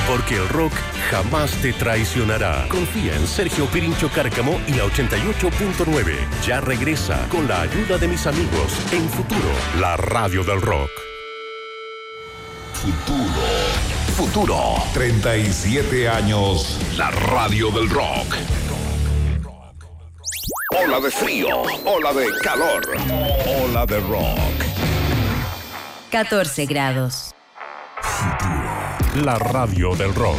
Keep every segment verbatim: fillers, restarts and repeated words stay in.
porque el rock jamás te traicionará. Confía en Sergio Pirincho Cárcamo y la ochenta y ocho punto nueve. Ya regresa con la ayuda de mis amigos en Futuro, la radio del rock. Futuro. Futuro. treinta y siete años. La radio del rock. Ola de frío. Ola de calor. Ola de rock. catorce grados. Futuro. La radio del rock.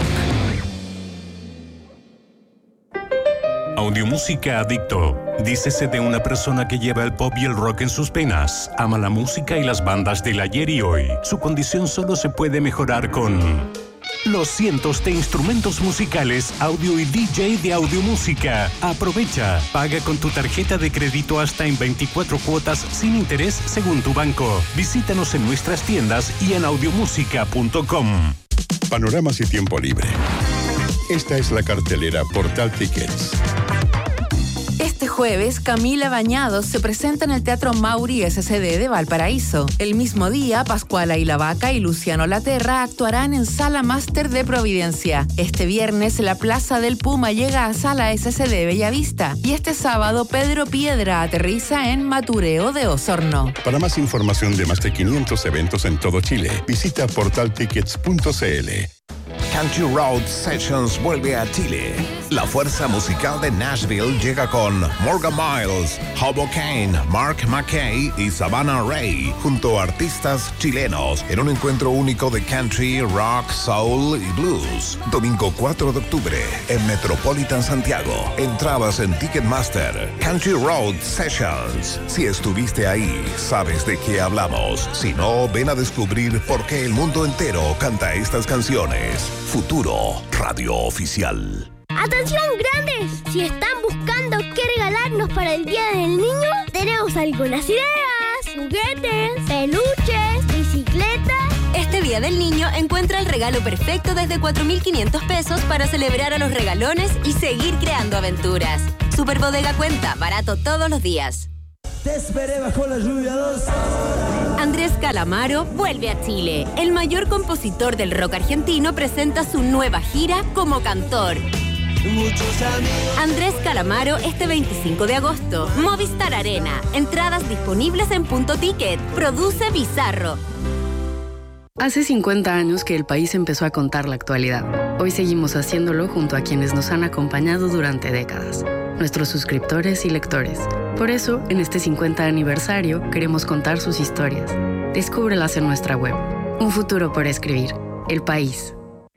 Audiomúsica Adicto. Dícese de una persona que lleva el pop y el rock en sus penas. Ama la música y las bandas del ayer y hoy. Su condición solo se puede mejorar con los cientos de instrumentos musicales, audio y D J de Audiomúsica. Aprovecha. Paga con tu tarjeta de crédito hasta en veinticuatro cuotas sin interés según tu banco. Visítanos en nuestras tiendas y en audiomúsica punto com. Panoramas y tiempo libre. Esta es la cartelera Portal Tickets. Este jueves, Camila Bañados se presenta en el Teatro Mauri S C D de Valparaíso. El mismo día, Pascuala y la Vaca y Luciano Laterra actuarán en Sala Máster de Providencia. Este viernes, la Plaza del Puma llega a Sala S C D Bellavista. Y este sábado, Pedro Piedra aterriza en Matureo de Osorno. Para más información de más de quinientos eventos en todo Chile, visita portal tickets punto c l. Country Road Sessions vuelve a Chile. La fuerza musical de Nashville llega con Morgan Miles, Hobo Kane, Mark McKay y Savannah Ray, junto a artistas chilenos, en un encuentro único de country, rock, soul y blues. Domingo cuatro de octubre, en Metropolitan Santiago. Entradas en Ticketmaster. Country Road Sessions. Si estuviste ahí, sabes de qué hablamos. Si no, ven a descubrir por qué el mundo entero canta estas canciones. Futuro, radio oficial. ¡Atención, grandes! Si están buscando qué regalarnos para el Día del Niño, tenemos algunas ideas. Juguetes, peluches, bicicletas. Este Día del Niño encuentra el regalo perfecto desde cuatro mil quinientos pesos para celebrar a los regalones y seguir creando aventuras. Superbodega Cuenta, barato todos los días. Te esperé bajo la lluvia dos horas. Andrés Calamaro vuelve a Chile. El mayor compositor del rock argentino presenta su nueva gira como cantor. Andrés Calamaro este veinticinco de agosto. Movistar Arena. Entradas disponibles en Punto Ticket. Produce Bizarro. Hace cincuenta años que el país empezó a contar la actualidad. Hoy seguimos haciéndolo junto a quienes nos han acompañado durante décadas. Nuestros suscriptores y lectores. Por eso, en este cincuenta aniversario, queremos contar sus historias. Descúbrelas en nuestra web. Un futuro por escribir. El país.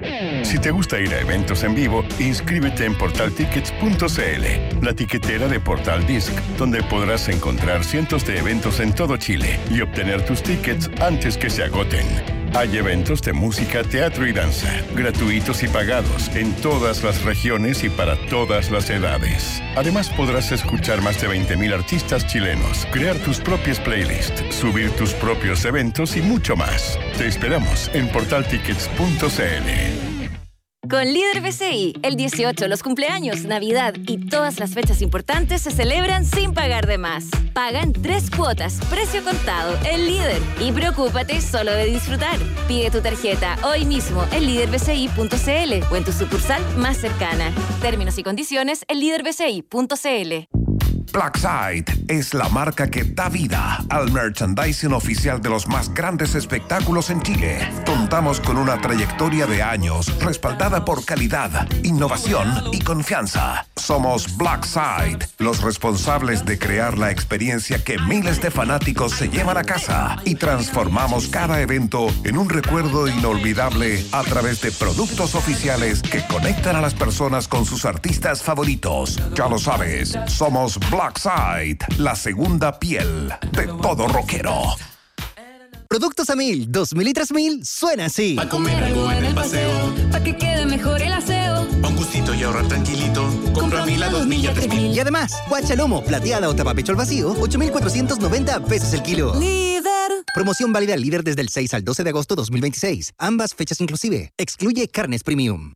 Si te gusta ir a eventos en vivo, inscríbete en portal tickets punto c l, la tiquetera de Portal Disc, donde podrás encontrar cientos de eventos en todo Chile y obtener tus tickets antes que se agoten. Hay eventos de música, teatro y danza, gratuitos y pagados, en todas las regiones y para todas las edades. Además, podrás escuchar más de veinte mil artistas chilenos, crear tus propias playlists, subir tus propios eventos y mucho más. Te esperamos en portal tickets punto c l. Con Líder B C I, el dieciocho, los cumpleaños, Navidad y todas las fechas importantes se celebran sin pagar de más. Paga en tres cuotas, precio contado, en Líder. Y preocúpate solo de disfrutar. Pide tu tarjeta hoy mismo en líder b c i punto c l o en tu sucursal más cercana. Términos y condiciones en líder b c i punto c l. Blackside es la marca que da vida al merchandising oficial de los más grandes espectáculos en Chile. Contamos con una trayectoria de años respaldada por calidad, innovación y confianza. Somos Blackside, los responsables de crear la experiencia que miles de fanáticos se llevan a casa y transformamos cada evento en un recuerdo inolvidable a través de productos oficiales que conectan a las personas con sus artistas favoritos. Ya lo sabes, somos Blackside, la segunda piel de todo rockero. Productos a mil, dos mil y tres mil, suena así. Pa' comer algo en el paseo, pa' que quede mejor el aseo. Pa' un gustito y ahorrar tranquilito, compra mil a dos mil y a tres mil. Y además, guachalomo, plateada o tapapecho al vacío, ocho mil cuatrocientos noventa pesos el kilo. Líder. Promoción válida al Líder desde el seis al doce de agosto dos mil veintiséis. Ambas fechas inclusive. Excluye carnes premium.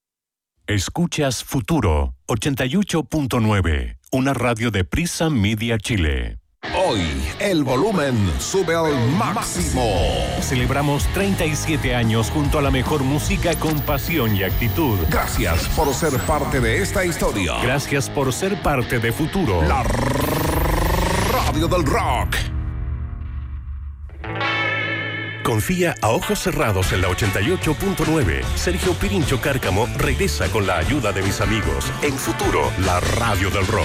Escuchas Futuro ochenta y ocho punto nueve, una radio de Prisa Media Chile. Hoy, el volumen sube al máximo. Celebramos treinta y siete años junto a la mejor música con pasión y actitud. Gracias por ser parte de esta historia. Gracias por ser parte de Futuro. La radio del rock. Confía a ojos cerrados en la ochenta y ocho punto nueve. Sergio Pirincho Cárcamo regresa con la ayuda de mis amigos en Futuro, la radio del rock.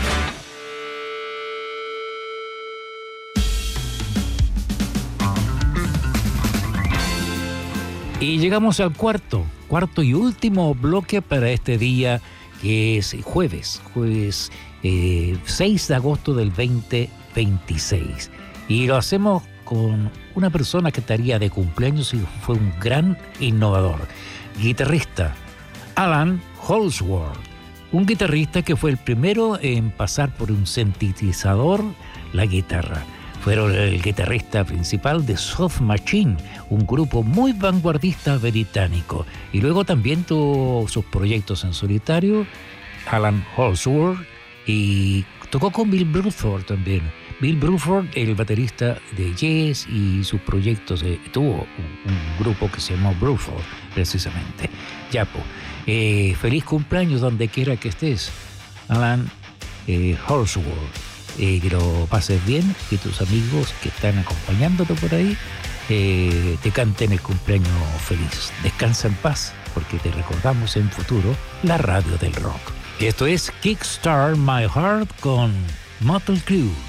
Y llegamos al cuarto, cuarto y último bloque para este día, que es jueves, jueves eh, seis de agosto del veinte veintiséis. Y lo hacemos con una persona que estaría de cumpleaños y fue un gran innovador, guitarrista, Alan Holdsworth, un guitarrista que fue el primero en pasar por un sintetizador la guitarra. Fueron el guitarrista principal de Soft Machine, un grupo muy vanguardista británico. Y luego también tuvo sus proyectos en solitario, Alan Holdsworth, y tocó con Bill Bruford también. Bill Bruford, el baterista de Yes, y sus proyectos, eh, tuvo un, un grupo que se llamó Bruford, precisamente. Ya, pues, eh, feliz cumpleaños donde quiera que estés, Alan eh, Holdsworth. Eh, que lo pases bien, que tus amigos que están acompañándote por ahí eh, te canten el cumpleaños feliz. Descansa en paz, porque te recordamos en Futuro, la radio del rock. Esto es Kickstart My Heart con Motley Crue.